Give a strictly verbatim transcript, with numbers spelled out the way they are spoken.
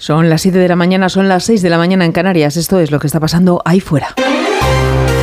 Son las siete de la mañana, son las seis de la mañana en Canarias. Esto es lo que está pasando ahí fuera.